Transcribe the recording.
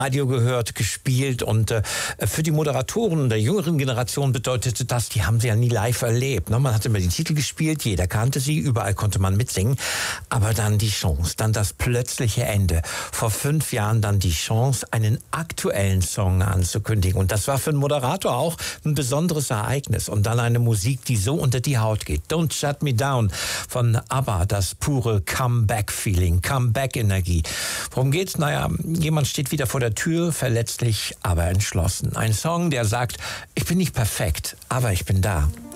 Radio gehört, gespielt und für die Moderatoren der jüngeren Generation bedeutete das, die haben sie ja nie live erlebt. Ne? Man hat immer die Titel gespielt, jeder kannte sie, überall konnte man mitsingen, aber dann die Chance, dann das plötzliche Ende. Vor 5 Jahren dann die Chance, einen aktuellen Song anzukündigen und das war für einen Moderator auch ein besonderes Ereignis und dann eine Musik, die so unter die Haut geht. Don't Shut Me Down von ABBA, das pure Comeback-Feeling, Comeback-Energie. Worum geht's? Naja, jemand steht wieder vor der Tür, verletzlich, aber entschlossen. Ein Song, der sagt, ich bin nicht perfekt, aber ich bin da.